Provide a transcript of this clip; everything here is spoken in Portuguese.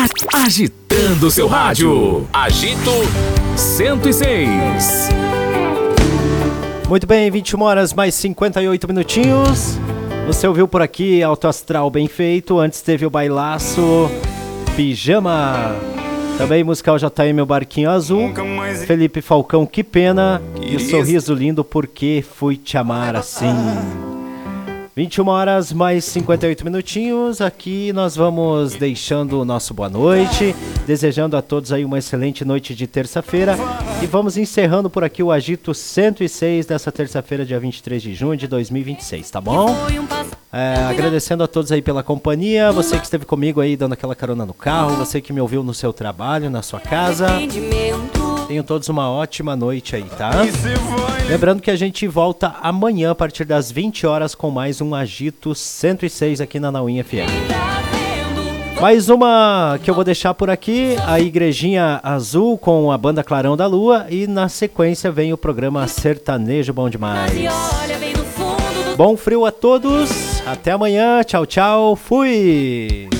agitando o seu rádio. Agito 106. Muito bem, 21 horas mais 58 minutinhos. Você ouviu por aqui Alto Astral Bem Feito. Antes teve o Bailaço, Pijama. Também musical JM, Meu Barquinho Azul. Felipe Falcão, Que Pena. E o Sorriso Lindo, Por Que Fui Te Amar Assim. 21 horas mais 58 minutinhos. Aqui nós vamos deixando o nosso boa noite, desejando a todos aí uma excelente noite de terça-feira. E vamos encerrando por aqui o Agito 106 dessa terça-feira, dia 23 de junho de 2026, tá bom? Agradecendo a todos aí pela companhia, você que esteve comigo aí dando aquela carona no carro, você que me ouviu no seu trabalho, na sua casa. Tenham todos uma ótima noite aí, tá? Lembrando que a gente volta amanhã a partir das 20 horas com mais um Agito 106 aqui na Nauinha FM. Mais uma que eu vou deixar por aqui, a Igrejinha Azul com a banda Clarão da Lua, e na sequência vem o programa Sertanejo Bom Demais. Bom frio a todos, até amanhã, tchau, tchau, fui!